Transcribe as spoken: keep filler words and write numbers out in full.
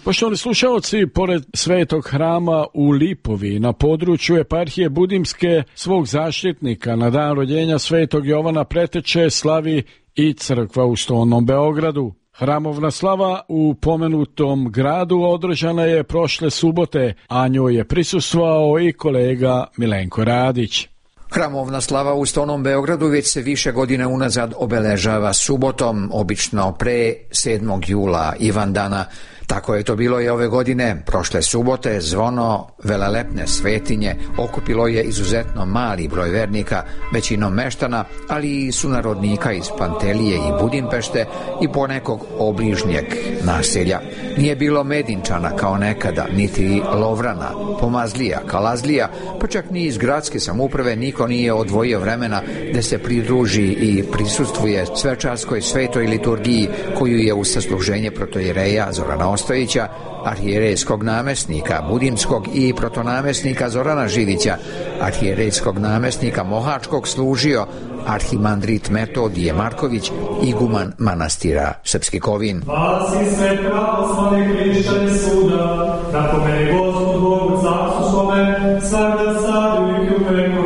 Poštovani slušalci, pored Svetog hrama u Lipovi na području eparhije Budimske svog zaštitnika na dan rođenja Svetog Jovana Preteče slavi i crkva u Stolnom Beogradu. Hramovna slava u pomenutom gradu održana je prošle subote, a njoj je prisustvovao i kolega Milenko Radić. Hramovna slava u Stolnom Beogradu već se više godine unazad obeležava subotom, obično pre sedmog jula, Ivandana. Tako je to bilo i ove godine. Prošle subote zvono velelepne svetinje okupilo je izuzetno mali broj vernika, većinom meštana, ali i sunarodnika iz Pantelije i Budimpešte i ponekog obližnjeg naselja. Nije bilo Medinčana kao nekada, niti Lovrana, Pomazlija, Kalazlija, pa čak ni iz gradske samouprave niko nije odvojio vremena da se pridruži i prisustvuje svečarskoj svetoj liturgiji koju je u sasluženje protoijereja Zorana Ostojića, arhijerejskog namesnika Budimskog i protonamesnika Zorana Živića, arhijerejskog namesnika Mohačkog služio arhimandrit Metodije Marković, iguman manastira Srpski Kovin. Vasi sve pravoslavne hrišćane suda, da pomene Gospod Bogu carstvu svome, svakda sad i uvijek u veku.